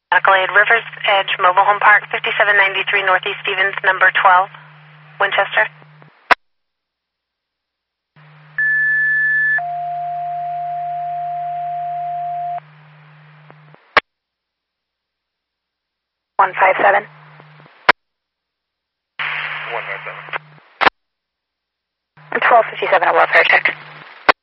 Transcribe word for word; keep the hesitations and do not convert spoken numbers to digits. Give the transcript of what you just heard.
Accolade Rivers Edge Mobile Home Park, fifty-seven ninety-three Northeast Stevens, number twelve, Winchester. one five seven. one five seven. twelve fifty-seven at welfare check.